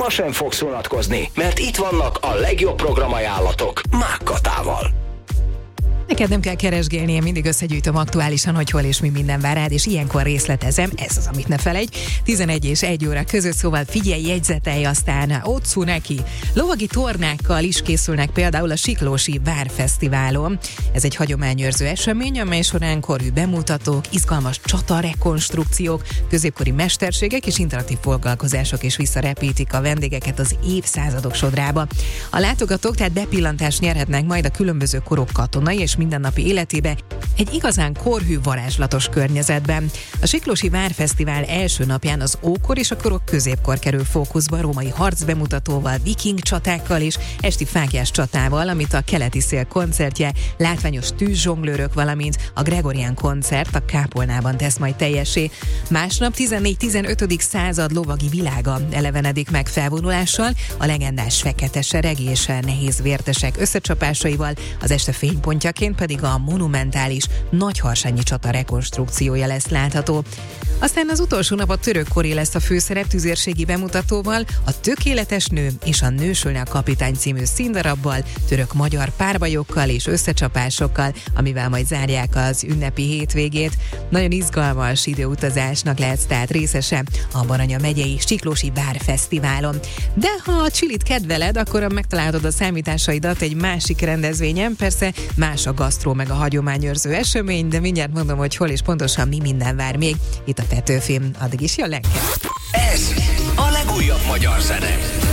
ma sem fogsz unatkozni, mert itt vannak a legjobb programajánlatok Mák Katával. Neked nem kell keresgélni, én mindig összegyűjtöm aktuálisan, hogy hol és mi minden vár rád, és ilyenkor részletezem, ez az, amit ne felejtj. 11 és 1 óra között, szóval figyelj, jegyzetelj, aztán otszú neki. Lovagi tornákkal is készülnek például a Siklósi Várfesztiválon. Ez egy hagyományőrző esemény, amely során korű bemutatók, izgalmas csatarekonstrukciók, középkori mesterségek és interaktív foglalkozások is visszarepítik a vendégeket az évszázadok sodrába. A látogatók tehát bepillantást nyerhetnek majd a különböző korok katonai és mindennapi életébe egy igazán korhű, varázslatos környezetben. A Siklósi Várfesztivál első napján az ókor és a korok középkor kerül fókuszba, római harcbemutatóval, viking csatákkal és esti fáklyás csatával, amit a Keleti Szél koncertje, látványos tűzzsonglőrök, valamint a Gregorián koncert a kápolnában tesz majd teljessé. Másnap 14-15. század lovagi világa elevenedik meg felvonulással, a legendás fekete sereg és nehéz vértesek összecsapásaival, az este fénypontjaként pedig a monumentális nagyharsányi csata rekonstrukciója lesz látható. Aztán az utolsó nap a törökkori lesz a főszerep tüzérségi bemutatóval, a Tökéletes nő és a Nősülne a kapitány című színdarabbal, török-magyar párbajokkal és összecsapásokkal, amivel majd zárják az ünnepi hétvégét. Nagyon izgalmas időutazásnak lehetsz tehát részese a Baranya megyei Siklósi Várfesztiválon. De ha a csilit kedveled, akkor megtalálod a számításaidat egy másik rendezvényen, persze más a gasztró meg a hagyományőrző esemény, de mindjárt mondom, hogy hol és pontosan mi minden vár még. Itt a Petőfim, addig is jön lenke. Ez a legújabb magyar zene.